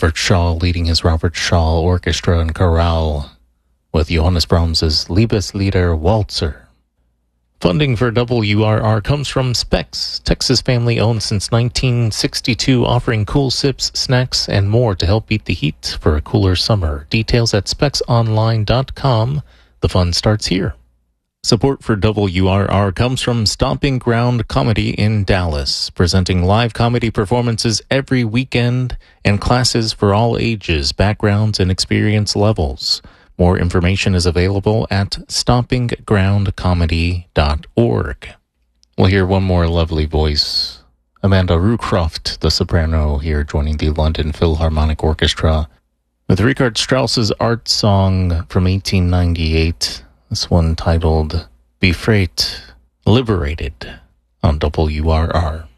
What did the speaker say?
Evert Shaw leading his Robert Shaw Orchestra and Chorale with Johannes Brahms's Liebeslieder Walzer. Funding for WRR comes from Specs, Texas family owned since 1962, offering cool sips, snacks, and more to help beat the heat for a cooler summer. Details at specsonline.com. The fun starts here. Support for WRR comes from Stomping Ground Comedy in Dallas, presenting live comedy performances every weekend and classes for all ages, backgrounds, and experience levels. More information is available at stompinggroundcomedy.org. We'll hear one more lovely voice. Amanda Rucroft, the soprano, here joining the London Philharmonic Orchestra with Richard Strauss's art song from 1898. This one titled Befreit, Liberated, on WRR.